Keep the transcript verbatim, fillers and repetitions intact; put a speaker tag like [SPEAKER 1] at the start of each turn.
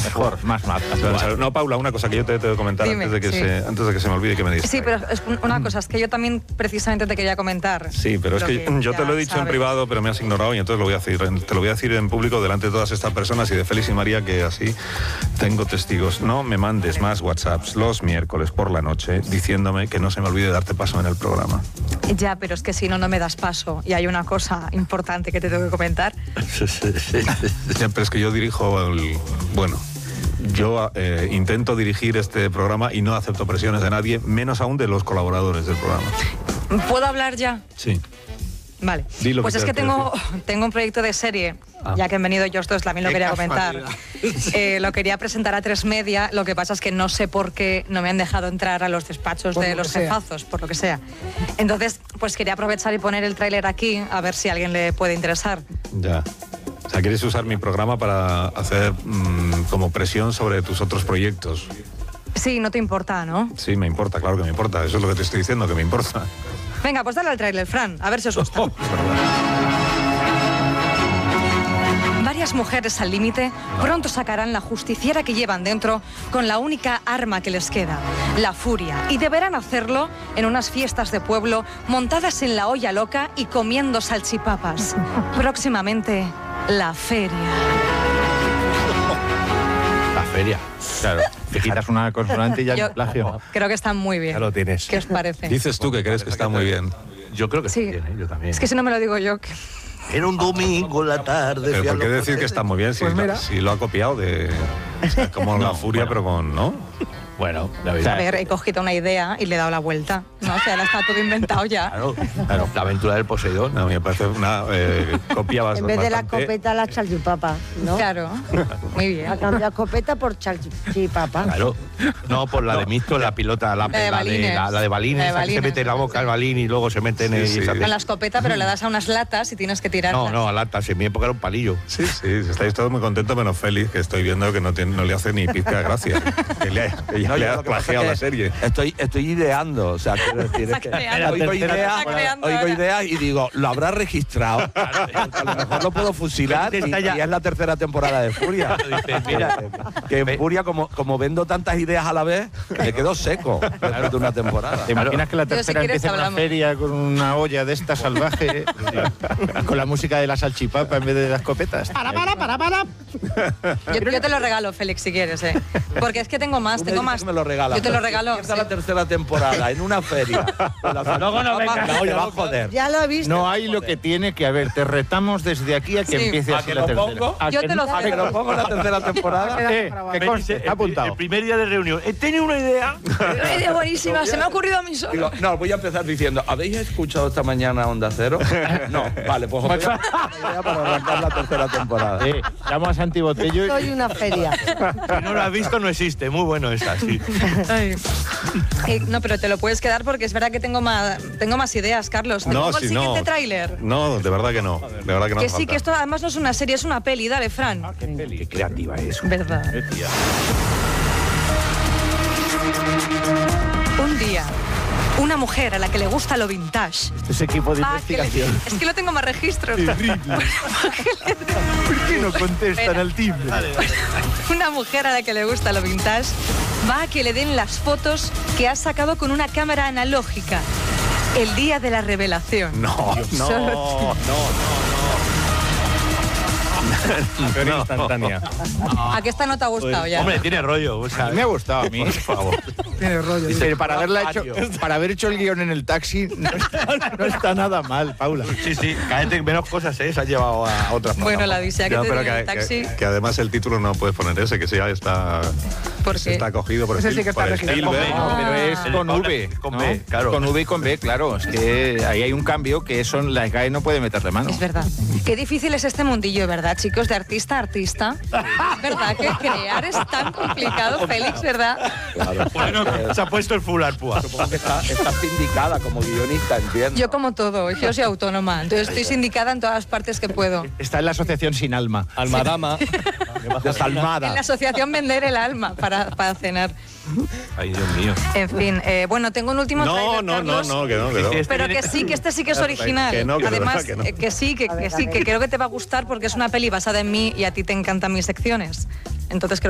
[SPEAKER 1] Mejor, más más.
[SPEAKER 2] No, Paula, una cosa que yo te tengo que comentar
[SPEAKER 3] Dime,
[SPEAKER 2] antes, de que
[SPEAKER 3] sí.
[SPEAKER 2] se, antes de que se me olvide que me dices.
[SPEAKER 3] Sí, pero es una cosa, es que yo también precisamente te quería comentar.
[SPEAKER 2] Sí, pero es que,
[SPEAKER 3] que
[SPEAKER 2] yo te lo he dicho
[SPEAKER 3] sabes.
[SPEAKER 2] en privado, pero me has ignorado y entonces lo voy a decir, te lo voy a decir en público delante de todas estas personas y de Félix y María, que así tengo testigos. No me mandes más WhatsApps los miércoles por la noche diciéndome que no se me olvide darte paso en el programa.
[SPEAKER 3] Ya, pero es que si no, no me das paso. Y hay una cosa importante que te tengo que comentar.
[SPEAKER 2] Ya, pero es que yo dirijo el... Bueno, yo eh, intento dirigir este programa y no acepto presiones de nadie, menos aún de los colaboradores del programa.
[SPEAKER 3] ¿Puedo hablar ya?
[SPEAKER 2] Sí.
[SPEAKER 3] Vale.
[SPEAKER 2] Di lo
[SPEAKER 3] Pues
[SPEAKER 2] que
[SPEAKER 3] es
[SPEAKER 2] te
[SPEAKER 3] que tengo, tengo un proyecto de serie,
[SPEAKER 2] Ah.
[SPEAKER 3] ya que han venido ellos dos, también lo
[SPEAKER 1] Qué
[SPEAKER 3] quería
[SPEAKER 1] casualidad.
[SPEAKER 3] comentar. Eh, lo quería presentar a Tres Media, lo que pasa es que no sé por qué no me han dejado entrar a los despachos
[SPEAKER 4] Por
[SPEAKER 3] de
[SPEAKER 4] lo
[SPEAKER 3] los
[SPEAKER 4] que sea.
[SPEAKER 3] jefazos, por lo que sea. Entonces, pues quería aprovechar y poner el tráiler aquí, a ver si a alguien le puede interesar.
[SPEAKER 2] Ya. O sea, quieres usar mi programa para hacer mmm, como presión sobre tus otros proyectos.
[SPEAKER 3] Sí, no te importa, ¿no?
[SPEAKER 2] Sí, me importa, claro que me importa. Eso es lo que te estoy diciendo, que me importa.
[SPEAKER 3] Venga, pues dale al tráiler, Fran, a ver si os gusta.
[SPEAKER 2] Oh, es verdad.
[SPEAKER 3] Varias mujeres al límite pronto sacarán la justiciera que llevan dentro con la única arma que les queda, la furia. Y deberán hacerlo en unas fiestas de pueblo montadas en la olla loca y comiendo salchipapas. Próximamente, la feria.
[SPEAKER 1] La feria. Claro. Te quitas una consonante y ya
[SPEAKER 3] Yo
[SPEAKER 1] es plagio.
[SPEAKER 3] creo que están muy bien.
[SPEAKER 1] Ya lo tienes.
[SPEAKER 3] ¿Qué os parece?
[SPEAKER 2] Dices tú que crees que está muy bien.
[SPEAKER 1] Yo creo que
[SPEAKER 3] Sí.
[SPEAKER 1] sí. Bien, ¿eh? Yo también.
[SPEAKER 3] Es que si no me lo digo yo... que-
[SPEAKER 5] Era un domingo en la tarde.
[SPEAKER 2] Pero
[SPEAKER 5] fui a
[SPEAKER 2] ¿por qué
[SPEAKER 5] los
[SPEAKER 2] decir que está muy bien si,
[SPEAKER 4] Pues
[SPEAKER 2] lo-
[SPEAKER 4] mira.
[SPEAKER 2] si lo ha copiado de... o sea, como la furia,
[SPEAKER 1] bueno.
[SPEAKER 2] pero con... ¿no?
[SPEAKER 1] Bueno, la
[SPEAKER 3] A
[SPEAKER 1] verdad.
[SPEAKER 3] ver, he cogido una idea y le he dado la vuelta. No, o sea, la está todo inventado ya.
[SPEAKER 1] Claro, claro. La aventura del Poseidón.
[SPEAKER 2] No, a mí me parece una eh, copia bastante...
[SPEAKER 6] En vez de la escopeta, la salchipapa, ¿no?
[SPEAKER 3] Claro, muy bien.
[SPEAKER 6] Ha cambiado escopeta por salchipapa.
[SPEAKER 1] Claro. No, por la de Misto, la pilota, la,
[SPEAKER 3] La de
[SPEAKER 1] la
[SPEAKER 3] balines.
[SPEAKER 1] la, la de balines,
[SPEAKER 3] La de
[SPEAKER 1] esa que se
[SPEAKER 3] balines.
[SPEAKER 1] mete en la boca el balín y luego se mete en
[SPEAKER 2] Sí,
[SPEAKER 1] el...
[SPEAKER 2] sí.
[SPEAKER 1] y esa-
[SPEAKER 3] Con la escopeta, pero le das a unas latas y tienes que tirarlas.
[SPEAKER 1] No, no, a latas. En mi época era un palillo.
[SPEAKER 2] Sí, sí, estáis todos muy contentos, menos Félix, que estoy viendo que no, tiene, no le hace ni pizca de gracia. Que le, ha- que ya
[SPEAKER 5] No,
[SPEAKER 2] le
[SPEAKER 5] yo
[SPEAKER 2] ha
[SPEAKER 5] lo que pasa
[SPEAKER 2] plagiado
[SPEAKER 5] es
[SPEAKER 2] la
[SPEAKER 5] que
[SPEAKER 2] serie.
[SPEAKER 5] Estoy, estoy ideando, o sea, quiero decir, es que
[SPEAKER 3] Está creando.
[SPEAKER 5] oigo ideas,
[SPEAKER 3] Está creando
[SPEAKER 5] oigo
[SPEAKER 3] ahora.
[SPEAKER 5] ideas y digo, lo habrá registrado. A lo mejor lo puedo fusilar y,
[SPEAKER 1] Está ya-
[SPEAKER 5] y es la tercera temporada de Furia. Mira, que en Furia, como, como vendo tantas ideas a la vez, me quedo seco después de una temporada.
[SPEAKER 1] ¿Te imaginas que la
[SPEAKER 3] Yo, si
[SPEAKER 1] tercera
[SPEAKER 3] quieres,
[SPEAKER 1] empieza en una
[SPEAKER 3] hablamos.
[SPEAKER 1] feria con una olla de esta salvaje, con la música de la salchipapa en vez de las escopetas?
[SPEAKER 4] Para, para, para, para.
[SPEAKER 3] Yo, yo te lo regalo, Félix, si quieres, ¿eh? Porque es que tengo más,
[SPEAKER 5] Tú me
[SPEAKER 3] tengo
[SPEAKER 5] dices
[SPEAKER 3] más.
[SPEAKER 5] que me lo regalas.
[SPEAKER 3] Yo te lo regalo.
[SPEAKER 5] Empieza
[SPEAKER 3] sí.
[SPEAKER 5] la tercera temporada en una feria. Con la
[SPEAKER 1] Luego no vengas.
[SPEAKER 5] salchipapa, te va a joder.
[SPEAKER 6] Ya lo he visto.
[SPEAKER 1] No hay lo que tiene que haber. Te retamos desde aquí a que
[SPEAKER 3] Sí.
[SPEAKER 1] empiece
[SPEAKER 5] ¿A
[SPEAKER 1] así
[SPEAKER 5] que
[SPEAKER 1] la
[SPEAKER 5] lo
[SPEAKER 1] tercera.
[SPEAKER 5] pongo?
[SPEAKER 1] ¿A
[SPEAKER 3] Yo
[SPEAKER 1] que
[SPEAKER 3] te
[SPEAKER 1] no?
[SPEAKER 3] lo
[SPEAKER 5] ¿A que lo pongo en la tercera temporada?
[SPEAKER 1] Eh, que conste,
[SPEAKER 7] El,
[SPEAKER 1] apuntado.
[SPEAKER 7] el primer día de reunión. He tenido una idea.
[SPEAKER 3] Una idea buenísima, se me ha ocurrido a mí solo.
[SPEAKER 5] Digo, no, voy a empezar diciendo, ¿habéis escuchado esta mañana Onda Cero? No, vale, pues os voy a dar una idea para arrancar la tercera temporada.
[SPEAKER 1] Eh, llamo a Santi Botello y...
[SPEAKER 6] Soy una feria.
[SPEAKER 7] Si no lo has visto, no existe. Muy bueno esa, sí.
[SPEAKER 3] Ay. Eh, no, pero te lo puedes quedar porque es verdad que tengo más, tengo más ideas, Carlos. ¿Te
[SPEAKER 2] No,
[SPEAKER 3] pongo el
[SPEAKER 2] si
[SPEAKER 3] siguiente
[SPEAKER 2] no.
[SPEAKER 3] tráiler?
[SPEAKER 2] No, de verdad que no. De verdad que no
[SPEAKER 3] Que
[SPEAKER 2] hace
[SPEAKER 3] sí,
[SPEAKER 2] falta.
[SPEAKER 3] que esto además no es una serie, es una peli. Dale, Fran.
[SPEAKER 1] Qué creativa es.
[SPEAKER 3] Verdad. Un día, una mujer a la que le gusta lo vintage.
[SPEAKER 1] Ese equipo de
[SPEAKER 3] va a que le-
[SPEAKER 1] investigación.
[SPEAKER 3] Es que lo tengo más registros.
[SPEAKER 1] ¿Por qué no contestan
[SPEAKER 3] Espera.
[SPEAKER 1] al timbre?
[SPEAKER 3] Una mujer a la que le gusta lo vintage va a que le den las fotos que ha sacado con una cámara analógica. El día de la revelación.
[SPEAKER 2] No, no,
[SPEAKER 3] Solo-
[SPEAKER 2] no, no.
[SPEAKER 1] instantánea.
[SPEAKER 3] ¿A qué esta no te ha gustado ya?
[SPEAKER 7] Hombre, tiene rollo. O sea,
[SPEAKER 1] Me ha gustado a mí.
[SPEAKER 7] por favor.
[SPEAKER 4] Tiene rollo. dice.
[SPEAKER 1] Pero para, haberla hecho, para haber hecho el guión en el taxi, no está, no está nada mal, Paula.
[SPEAKER 7] Sí, sí. Cállate, menos cosas, ¿eh? Se ha llevado a otras.
[SPEAKER 3] Bueno, la dice que
[SPEAKER 2] No,
[SPEAKER 3] te
[SPEAKER 2] pero
[SPEAKER 3] diga
[SPEAKER 2] que,
[SPEAKER 3] el taxi.
[SPEAKER 2] que- que además el título no puedes poner ese, que ya está,
[SPEAKER 3] ¿Por
[SPEAKER 2] ese
[SPEAKER 3] qué?
[SPEAKER 2] está cogido por,
[SPEAKER 4] Ese
[SPEAKER 2] Spiel-
[SPEAKER 4] sí que está
[SPEAKER 2] por
[SPEAKER 4] registrado.
[SPEAKER 2] Spielberg.
[SPEAKER 3] Ah.
[SPEAKER 1] Pero es
[SPEAKER 7] El
[SPEAKER 1] con
[SPEAKER 7] con-
[SPEAKER 1] V.
[SPEAKER 7] con
[SPEAKER 1] ¿no?
[SPEAKER 7] V, claro.
[SPEAKER 1] Con V y con B, claro. Es que ahí hay un cambio que son las G A E no puede meterle mano.
[SPEAKER 3] Es verdad. Qué difícil es este mundillo, ¿verdad, chicos? De artista a artista. ¿Verdad que crear es tan complicado, Félix, verdad?
[SPEAKER 5] Claro.
[SPEAKER 7] Bueno, se ha puesto el full al púa.
[SPEAKER 5] Supongo que está, está sindicada como guionista, entiendo.
[SPEAKER 3] Yo como todo, yo soy autónoma, entonces estoy sindicada en todas las partes que puedo.
[SPEAKER 1] Está en la asociación Sin Alma.
[SPEAKER 5] Almadama,
[SPEAKER 3] En
[SPEAKER 5] desalmada.
[SPEAKER 3] la asociación Vender el Alma para, para cenar.
[SPEAKER 7] Ay, Dios mío.
[SPEAKER 3] En fin, eh, bueno, tengo un último
[SPEAKER 2] No,
[SPEAKER 3] tráiler,
[SPEAKER 2] no, no,
[SPEAKER 3] Carlos.
[SPEAKER 2] no, que no, que no.
[SPEAKER 7] Sí, sí,
[SPEAKER 3] Pero que sí, que este sí que es original.
[SPEAKER 2] Que no, que de
[SPEAKER 3] Además,
[SPEAKER 2] verdad que no.
[SPEAKER 3] eh, que sí, que,
[SPEAKER 6] A ver,
[SPEAKER 3] que
[SPEAKER 6] a
[SPEAKER 3] sí,
[SPEAKER 6] ver.
[SPEAKER 3] que creo que te va a gustar porque es una peli basada en mí y a ti te encantan mis secciones. Entonces creo